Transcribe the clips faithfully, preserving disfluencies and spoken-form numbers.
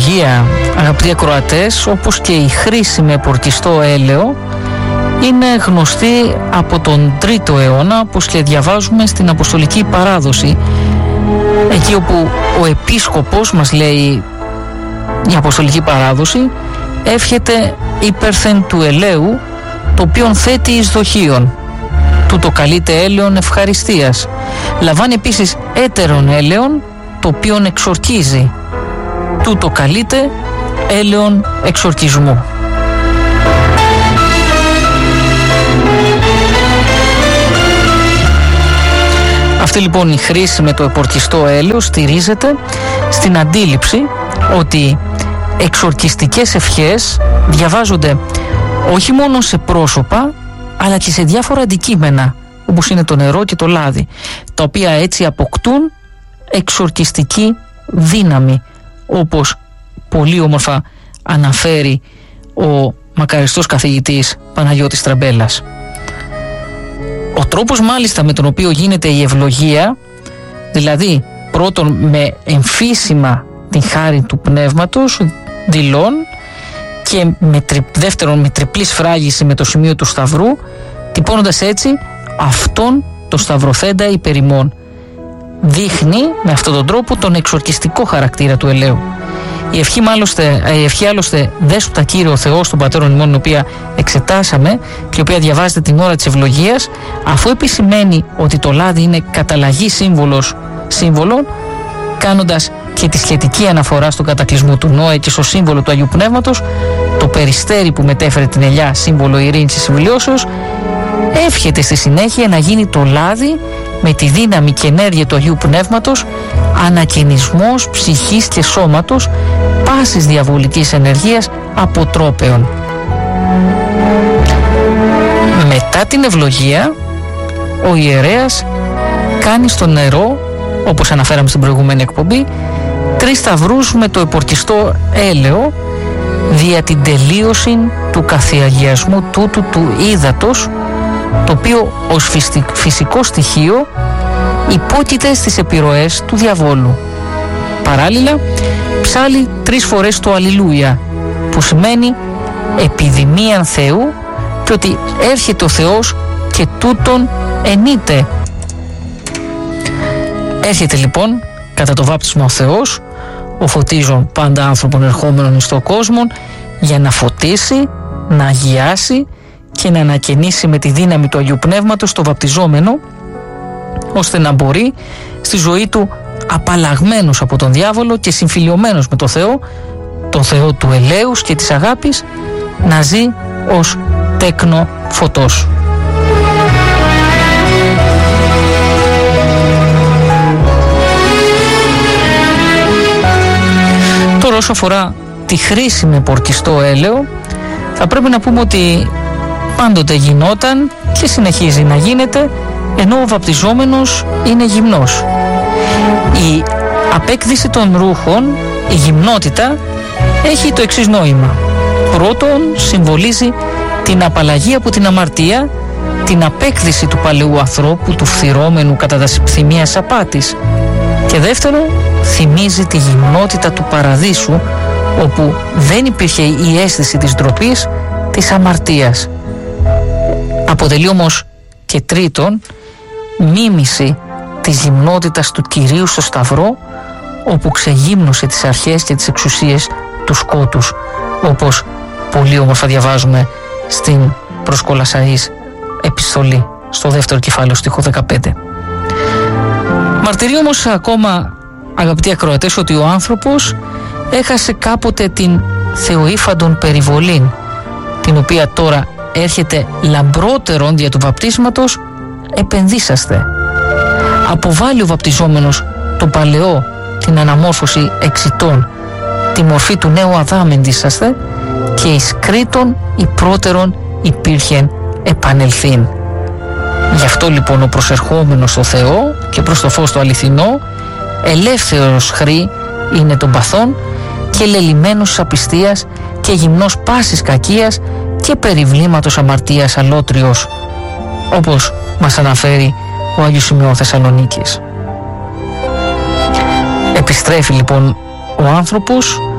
ευλογία, αγαπητοί ακροατές, όπως και η χρήση με πορτιστό έλαιο, είναι γνωστή από τον τρίτο αιώνα, όπως και διαβάζουμε στην Αποστολική Παράδοση, εκεί όπου ο επίσκοπος, μας λέει η Αποστολική Παράδοση, εύχεται υπερθεν του ελαίου, το οποίον θέτει εις δοχείον, τούτο καλείται έλαιον ευχαριστίας. Λαμβάνει επίσης έτερον έλαιον, το οποίον εξορκίζει, τούτο καλείται έλαιον εξορκισμού. Αυτή λοιπόν η χρήση με το επορτιστό έλαιο στηρίζεται στην αντίληψη ότι εξορκιστικές ευχές διαβάζονται όχι μόνο σε πρόσωπα, αλλά και σε διάφορα αντικείμενα, όπως είναι το νερό και το λάδι, τα οποία έτσι αποκτούν εξορκιστική δύναμη, όπως πολύ όμορφα αναφέρει ο μακαριστός καθηγητής Παναγιώτης Τραμπέλας. Ο τρόπος μάλιστα με τον οποίο γίνεται η ευλογία, δηλαδή πρώτον με εμφύσιμα την χάρη του πνεύματος, δηλών, και με τρι, δεύτερον με τριπλή σφράγιση με το σημείο του σταυρού, τυπώνοντας έτσι αυτόν το σταυροθέντα υπερ ημών. Δείχνει με αυτόν τον τρόπο τον εξορκιστικό χαρακτήρα του ελαίου. Η ευχή, μάλωστε, η ευχή άλλωστε δέσποτα Κύριε ο Θεός των Πατέρων ημών, την οποία εξετάσαμε και η οποία διαβάζεται την ώρα της ευλογίας, αφού επισημαίνει ότι το λάδι είναι καταλλαγή σύμβολος σύμβολο, κάνοντας και τη σχετική αναφορά στον κατακλυσμό του Νόε και στο σύμβολο του Αγίου Πνεύματος, το περιστέρι που μετέφερε την ελιά, σύμβολο ειρήνης και συμβουλιώσεως, εύχεται στη συνέχεια να γίνει το λάδι με τη δύναμη και ενέργεια του Αγίου Πνεύματος ανακαινισμός ψυχής και σώματος πάσης διαβολικής ενεργείας αποτρόπαιων. Μετά την ευλογία, ο ιερέας κάνει στο νερό, όπως αναφέραμε στην προηγούμενη εκπομπή, τρεις σταυρούς με το επορτιστό έλαιο δια την τελείωση του καθιαγιασμού τούτου του ύδατος, το οποίο ως φυσικό στοιχείο υπόκειται στις επιρροές του διαβόλου. Παράλληλα ψάλλει τρεις φορές το Αλληλούια, που σημαίνει επιδημίαν Θεού και ότι έρχεται ο Θεός και τούτον ενείται. Έρχεται λοιπόν κατά το βάπτισμα ο Θεός, ο φωτίζων πάντα άνθρωπον ερχόμενων εις το κόσμο, για να φωτίσει, να αγιάσει και να ανακαινήσει με τη δύναμη του Αγίου Πνεύματος το βαπτιζόμενο, ώστε να μπορεί στη ζωή του, απαλλαγμένος από τον διάβολο και συμφιλιωμένος με τον Θεό, τον Θεό του ελέους και της αγάπης, να ζει ως τέκνο φωτός. Τώρα, όσο αφορά τη χρήση με πορτιστό έλαιο, θα πρέπει να πούμε ότι πάντοτε γινόταν και συνεχίζει να γίνεται, ενώ ο βαπτιζόμενος είναι γυμνός. Η απέκδυση των ρούχων, η γυμνότητα, έχει το εξής νόημα. Πρώτον, συμβολίζει την απαλλαγή από την αμαρτία, την απέκδυση του παλαιού ανθρώπου, του φθυρώμενου κατά τα θυμίας απάτης. Και δεύτερον, θυμίζει τη γυμνότητα του παραδείσου, όπου δεν υπήρχε η αίσθηση της ντροπής, της αμαρτίας. Αποτελεί όμως και τρίτον μίμηση της γυμνότητας του Κυρίου στο Σταυρό, όπου ξεγύμνωσε τις αρχές και τις εξουσίες του σκότους, όπως πολύ όμορφα διαβάζουμε στην προς Κολασσαείς επιστολή, στο δεύτερο κεφάλαιο, στίχο δεκαπέντε. Μαρτυρεί όμως ακόμα, αγαπητοί ακροατές, ότι ο άνθρωπος έχασε κάποτε την θεοήφαντον περιβολήν, την οποία τώρα έρχεται λαμπρότερον δια του βαπτίσματος επενδύσαστε. Αποβάλλει ο βαπτιζόμενος το παλαιό, την αναμόρφωση εξιτών, τη μορφή του νέου Αδάμ ενδύσαστε, και εις κρίτον η πρώτερον υπήρχεν επανελθήν. Γι' αυτό λοιπόν ο προσερχόμενος στο Θεό και προς το φως το αληθινό, ελεύθερος χρή είναι των παθών και λελειμμένος απιστίας και γυμνός πάσης κακίας και περιβλήματος αμαρτίας αλότριος, όπως μας αναφέρει ο Άγιος Σημειών Θεσσαλονίκης. Επιστρέφει λοιπόν ο άνθρωπος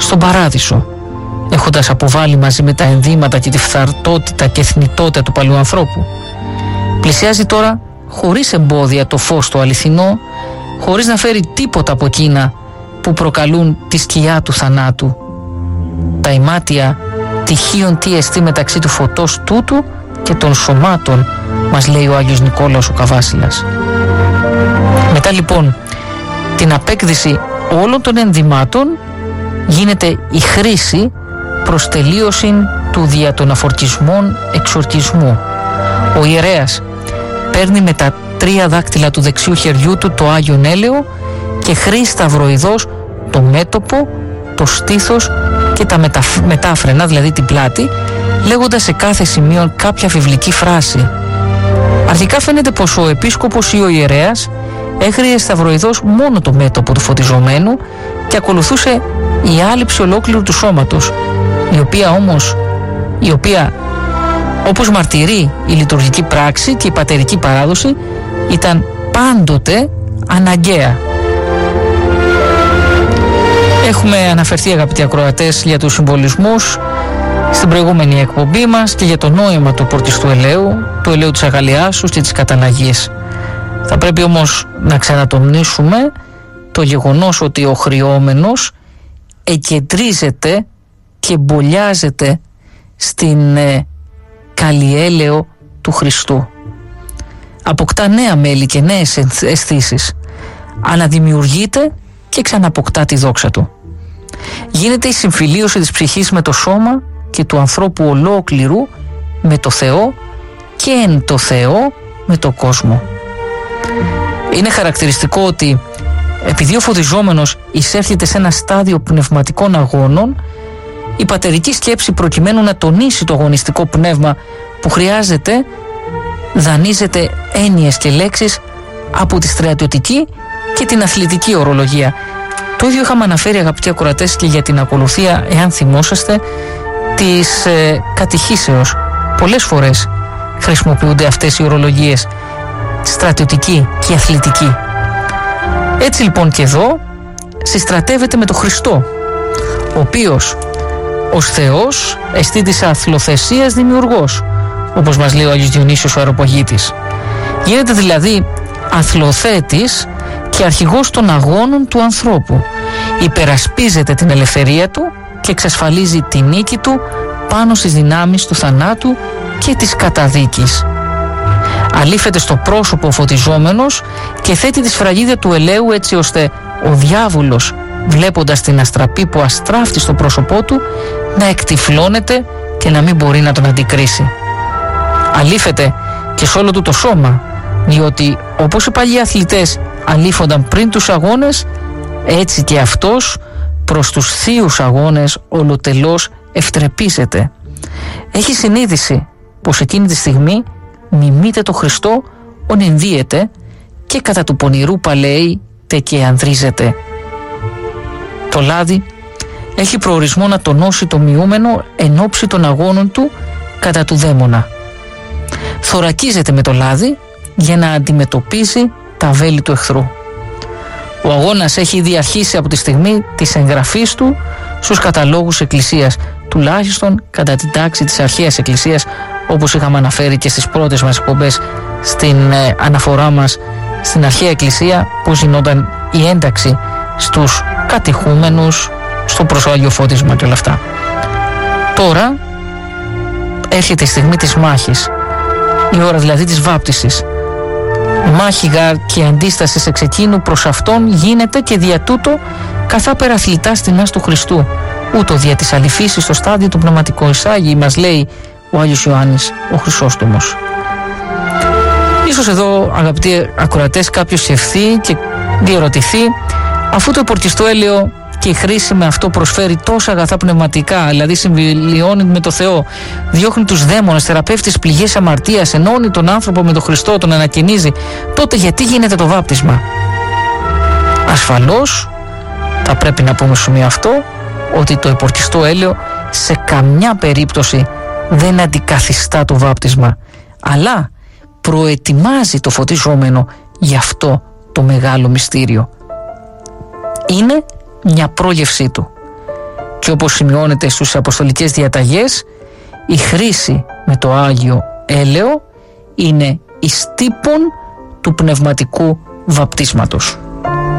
στον παράδεισο, έχοντας αποβάλει μαζί με τα ενδύματα και τη φθαρτότητα και θνητότητα του παλιού ανθρώπου. Πλησιάζει τώρα χωρίς εμπόδια το φως το αληθινό, χωρίς να φέρει τίποτα από εκείνα που προκαλούν τη σκιά του θανάτου. Τα ημάτια τυχείων τι εστί μεταξύ του φωτός τούτου και των σωμάτων, μας λέει ο Άγιος Νικόλαος ο Καβάσιλας. Μετά λοιπόν την απέκδυση όλων των ενδυμάτων γίνεται η χρήση προς τελείωση του δια των αφορτισμών εξορκισμού. Ο ιερέας παίρνει με τα τρία δάκτυλα του δεξιού χεριού του το Άγιον Έλαιο και χρήζει σταυροειδώς το μέτωπο, το στήθος και τα μεταφ... μετάφρενα, δηλαδή την πλάτη, λέγοντας σε κάθε σημείο κάποια βιβλική φράση. Αρχικά φαίνεται πως ο επίσκοπος ή ο ιερέας έχριε σταυροειδώς μόνο το μέτωπο του φωτιζομένου και ακολουθούσε η άλυψη ολόκληρου του σώματος, η οποία όμως, η οποία όπως μαρτυρεί η λειτουργική πράξη και η πατερική παράδοση, ήταν πάντοτε αναγκαία. Έχουμε αναφερθεί, αγαπητοί ακροατές, για τους συμβολισμούς στην προηγούμενη εκπομπή μας και για το νόημα του πορτιστού ελαίου, του ελαίου της αγαλιάσεως και της καταλλαγής. Θα πρέπει όμως να ξανατομνήσουμε το γεγονός ότι ο χρειόμενος εκεντρίζεται και μπολιάζεται στην ε, καλλιέλαιο του Χριστού. Αποκτά νέα μέλη και νέες αισθήσεις. Αναδημιουργείται και ξαναποκτά τη δόξα του. Γίνεται η συμφιλίωση της ψυχής με το σώμα και του ανθρώπου ολόκληρου με το Θεό και εν το Θεό με το κόσμο. Είναι χαρακτηριστικό ότι επειδή ο φωτιζόμενος εισέρχεται σε ένα στάδιο πνευματικών αγώνων, η πατερική σκέψη, προκειμένου να τονίσει το αγωνιστικό πνεύμα που χρειάζεται, δανείζεται έννοιες και λέξεις από τη στρατιωτική και την αθλητική ορολογία. Το ίδιο είχαμε αναφέρει, αγαπητοί ακροατές, και για την ακολουθία, εάν θυμόσαστε, της ε, κατηχήσεως. Πολλές φορές χρησιμοποιούνται αυτές οι ορολογίες, στρατιωτική και αθλητική. Έτσι λοιπόν και εδώ συστρατεύεται με τον Χριστό, ο οποίος ως Θεός εστί της αθλοθεσίας δημιουργός, όπως μας λέει ο Άγιος Διονύσιος ο Αεροπογίτης. Γίνεται δηλαδή αθλοθέτης και αρχηγός των αγώνων του ανθρώπου. Υπερασπίζεται την ελευθερία του και εξασφαλίζει τη νίκη του πάνω στις δυνάμεις του θανάτου και της καταδίκης. Αλήφεται στο πρόσωπο ο φωτιζόμενος και θέτει τη σφραγίδα του ελαίου, έτσι ώστε ο διάβολος, βλέποντας την αστραπή που αστράφτει στο πρόσωπό του, να εκτυφλώνεται και να μην μπορεί να τον αντικρίσει. Αλήφεται και σε όλο του το σώμα, διότι όπως οι παλιοί αθλητές αλήφονταν πριν τους αγώνες, έτσι και αυτός προς τους θείους αγώνες ολοτελώς ευτρεπίζεται. Έχει συνείδηση πως εκείνη τη στιγμή μιμείται το Χριστό ον ενδύεται και κατά του πονηρού παλαιείται και ανδρίζεται. Το λάδι έχει προορισμό να τονώσει το μειούμενο εν ώψη των αγώνων του κατά του δαίμονα. Θωρακίζεται με το λάδι για να αντιμετωπίσει τα βέλη του εχθρού. Ο αγώνας έχει ήδη αρχίσει από τη στιγμή της εγγραφής του στους καταλόγους Εκκλησίας, τουλάχιστον κατά την τάξη της αρχαίας Εκκλησίας, όπως είχαμε αναφέρει και στις πρώτες μας εκπομπές στην ε, αναφορά μας στην αρχαία Εκκλησία, που γινόταν η ένταξη στους κατηχούμενους, στο προσώαγιο φώτισμα και όλα αυτά. Τώρα έρχεται η στιγμή της μάχης, η ώρα δηλαδή της βάπτισης. Μάχη γάρ και αντίσταση εξ εκείνου προς αυτόν γίνεται και δια τούτο καθάπερα αθλητά στην άς του Χριστού, ούτω δια της αληφήσης στο στάδιο του πνευματικού εισάγει, μας λέει ο Άγιος Ιωάννης ο Χρυσόστομος. Ίσως εδώ, αγαπητοί ακροατές, κάποιος σκεφτεί και διερωτηθεί, αφού το επορκιστό έλαιο και η χρήση με αυτό προσφέρει τόσα αγαθά πνευματικά, δηλαδή συμβιλιώνει με το Θεό, διώχνει τους δαίμονες, θεραπεύει τις πληγές αμαρτίας, ενώνει τον άνθρωπο με τον Χριστό, τον ανακαινίζει, τότε γιατί γίνεται το βάπτισμα? Ασφαλώς θα πρέπει να πούμε στο σημείο αυτό ότι το επορκιστό έλαιο σε καμιά περίπτωση δεν αντικαθιστά το βάπτισμα, αλλά προετοιμάζει το φωτιζόμενο για αυτό το μεγάλο μυστήριο. Είναι μια πρόγευσή του. και όπως σημειώνεται στους Αποστολικές Διαταγές, η χρήση με το Άγιο Έλεο είναι εις τύπων του πνευματικού βαπτίσματος.